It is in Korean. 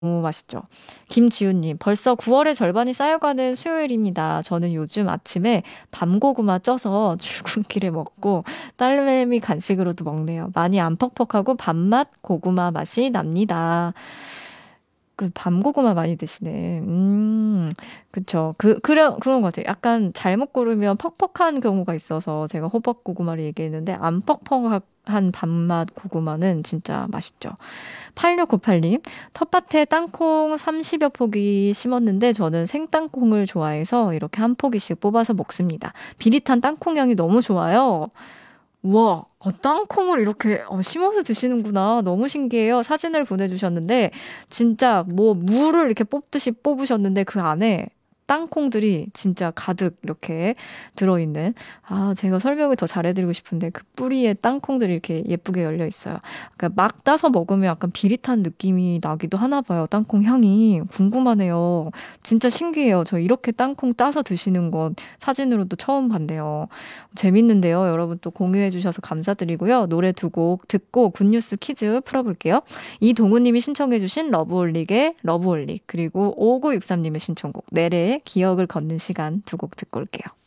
너무 맛있죠. 김지훈님, 벌써 9월의 절반이 쌓여가는 수요일입니다. 저는 요즘 아침에 밤고구마 쪄서 출근길에 먹고 딸내미 간식으로도 먹네요. 많이 안 퍽퍽하고 밥맛 고구마 맛이 납니다. 그 밤고구마 많이 드시네. 그쵸. 그런 것 같아요. 약간 잘못 고르면 퍽퍽한 경우가 있어서 제가 호박고구마를 얘기했는데 안 퍽퍽한 밥맛 고구마는 진짜 맛있죠. 8698님, 텃밭에 땅콩 30여 포기 심었는데 저는 생땅콩을 좋아해서 이렇게 한 포기씩 뽑아서 먹습니다. 비릿한 땅콩 향이 너무 좋아요. 우와, 땅콩을 이렇게 심어서 드시는구나. 너무 신기해요. 사진을 보내주셨는데, 진짜 뭐 물을 이렇게 뽑듯이 뽑으셨는데 그 안에 땅콩들이 진짜 가득 이렇게 들어있는. 아, 제가 설명을 더 잘해드리고 싶은데 그 뿌리에 땅콩들이 이렇게 예쁘게 열려 있어요. 그러니까 막 따서 먹으면 약간 비릿한 느낌이 나기도 하나 봐요. 땅콩 향이. 궁금하네요. 진짜 신기해요. 저 이렇게 땅콩 따서 드시는 건 사진으로도 처음 봤네요. 재밌는데요. 여러분 또 공유해 주셔서 감사드리고요. 노래 두 곡 듣고 굿뉴스 퀴즈 풀어볼게요. 이동우님이 신청해 주신 러브홀릭의 러브홀릭 그리고 5963님의 신청곡 내래의 기억을 걷는 시간 두 곡 듣고 올게요.